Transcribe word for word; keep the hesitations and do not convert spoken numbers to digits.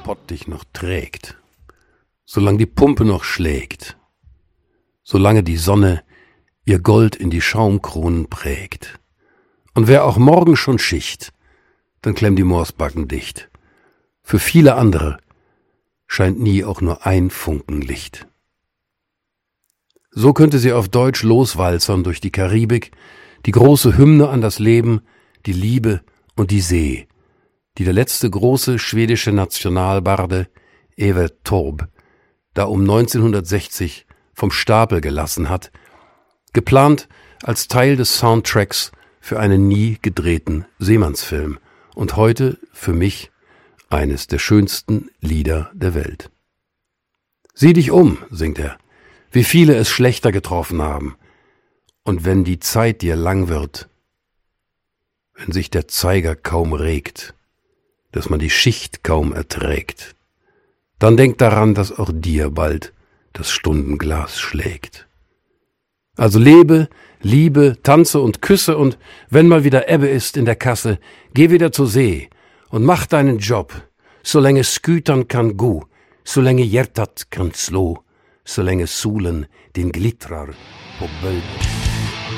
Pott dich noch trägt, solange die Pumpe noch schlägt, solange die Sonne ihr Gold in die Schaumkronen prägt. Und wer auch morgen schon Schicht, dann klemm die Morsbacken dicht. Für viele andere scheint nie auch nur ein Funken Licht. So könnte sie auf Deutsch loswalzern durch die Karibik, die große Hymne an das Leben, die Liebe und die See, die der letzte große schwedische Nationalbarde Evert Taube da um neunzehnhundertsechzig vom Stapel gelassen hat, geplant als Teil des Soundtracks für einen nie gedrehten Seemannsfilm und heute für mich eines der schönsten Lieder der Welt. Sieh dich um, singt er, wie viele es schlechter getroffen haben, und wenn die Zeit dir lang wird, wenn sich der Zeiger kaum regt, dass man die Schicht kaum erträgt, dann denk daran, dass auch dir bald das Stundenglas schlägt. Also lebe, liebe, tanze und küsse und wenn mal wieder Ebbe ist in der Kasse, geh wieder zur See und mach deinen Job, solange skütern kann gu, solange hjärtat kan slå, solange solen den glittrar på bölden.